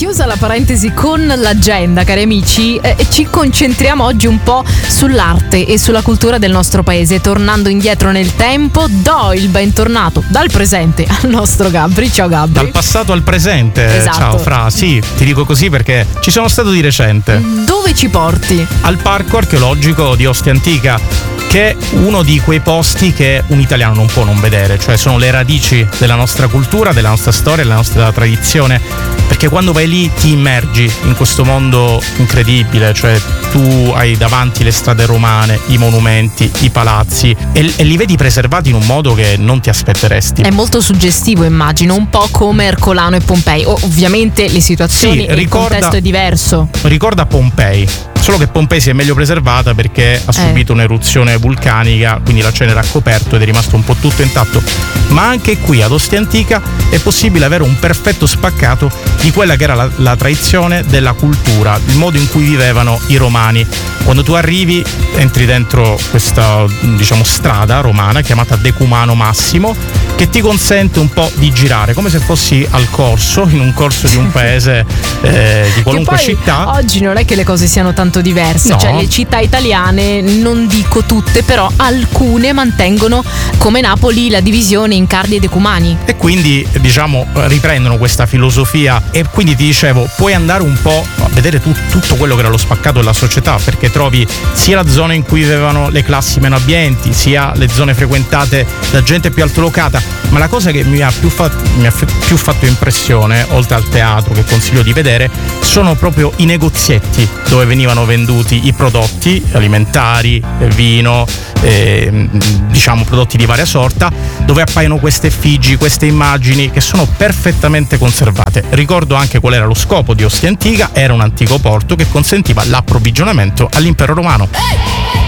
chiusa la parentesi con l'agenda, cari amici, ci concentriamo oggi un po' sull'arte e sulla cultura del nostro paese. Tornando indietro nel tempo, do il bentornato dal presente al nostro Gabri. Ciao Gabri. Dal passato al presente. Esatto. Ciao Fra, sì, ti dico così perché ci sono stato di recente. Dove ci porti? Al Parco Archeologico di Ostia Antica, che è uno di quei posti che un italiano non può non vedere, cioè sono le radici della nostra cultura, della nostra storia, della nostra tradizione, perché quando vai lì ti immergi in questo mondo incredibile, cioè tu hai davanti le strade romane, i monumenti, i palazzi e li vedi preservati in un modo che non ti aspetteresti. È molto suggestivo, immagino, un po' come Ercolano e Pompei. Ovviamente le situazioni e il contesto è diverso. Ricorda Pompei, solo che Pompei si è meglio preservata perché ha subito un'eruzione vulcanica, quindi la cenere ha coperto ed è rimasto un po' tutto intatto. Ma anche qui ad Ostia Antica è possibile avere un perfetto spaccato di quella che era la tradizione della cultura, il modo in cui vivevano i romani. Quando tu arrivi, entri dentro questa, diciamo, strada romana chiamata Decumano Massimo, che ti consente un po' di girare, come se fossi al corso, in un corso di un paese di qualunque città. Oggi non è che le cose siano tanto diverse, No. Cioè le città italiane, non dico tutte, però alcune mantengono, come Napoli, la divisione in cardi e decumani. E quindi, diciamo, riprendono questa filosofia e quindi ti dicevo, puoi andare un po' a vedere tutto quello che era lo spaccato della società, perché trovi sia la zona in cui vivevano le classi meno abbienti, sia le zone frequentate da gente più altolocata, ma la cosa che mi ha più fatto impressione, oltre al teatro che consiglio di vedere, sono proprio i negozietti dove venivano venduti i prodotti alimentari, vino, diciamo prodotti di varia sorta, dove appaiono queste effigie, queste immagini che sono perfettamente conservate. Ricordo anche qual era lo scopo di Ostia Antica: era un antico porto che consentiva l'approvvigionamento all'impero romano.